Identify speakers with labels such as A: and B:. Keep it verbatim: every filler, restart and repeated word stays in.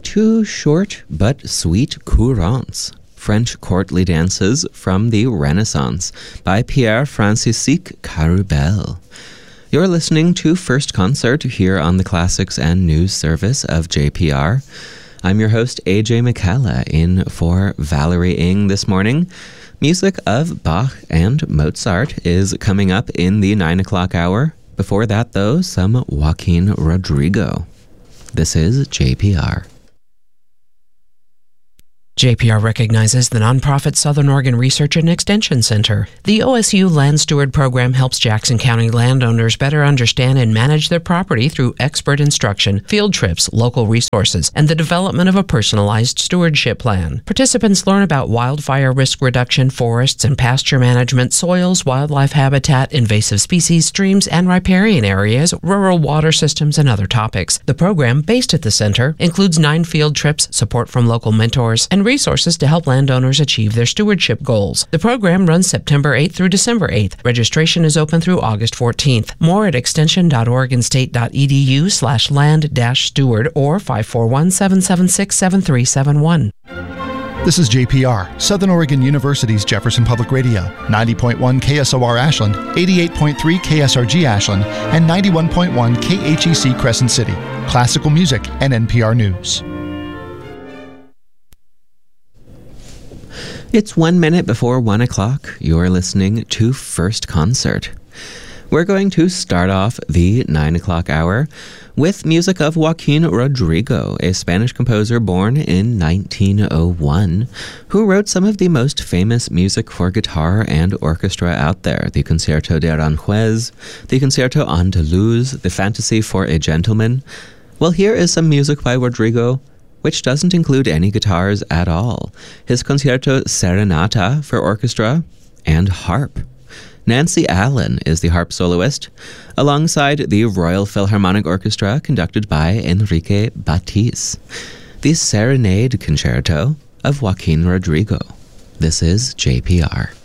A: two short but sweet courants, French courtly dances from the Renaissance by Pierre-Francisque Carubel. You're listening to First Concert here on the Classics and News Service of J P R. I'm your host, A J McCalla, in for Valerie Ng this morning. Music of Bach and Mozart is coming up in the nine o'clock hour. Before that, though, some Joaquin Rodrigo. This is J P R.
B: J P R recognizes the nonprofit Southern Oregon Research and Extension Center. The O S U Land Steward Program helps Jackson County landowners better understand and manage their property through expert instruction, field trips, local resources, and the development of a personalized stewardship plan. Participants learn about wildfire risk reduction, forests and pasture management, soils, wildlife habitat, invasive species, streams and riparian areas, rural water systems, and other topics. The program, based at the center, includes nine field trips, support from local mentors, and resources to help landowners achieve their stewardship goals. The program runs September eighth through December eighth. Registration is open through August fourteenth. More at extension dot oregon state dot e d u slash land dash steward or five four one, seven seven six, seven three seven one.
C: This is J P R, Southern Oregon University's Jefferson Public Radio, ninety point one K S O R Ashland, eighty-eight point three K S R G Ashland, and ninety-one point one K H E C Crescent City. Classical music and N P R News.
A: It's one minute before one o'clock. You're listening to First Concert. We're going to start off the nine o'clock hour with music of Joaquin Rodrigo, a Spanish composer born in nineteen oh one, who wrote some of the most famous music for guitar and orchestra out there: the Concierto de Aranjuez, the Concierto Andaluz, the Fantasy for a Gentleman. Well, here is some music by Rodrigo which doesn't include any guitars at all. His Concierto Serenata for orchestra and harp. Nancy Allen is the harp soloist, alongside the Royal Philharmonic Orchestra conducted by Enrique Batis. The Serenade Concerto of Joaquin Rodrigo. This is J P R.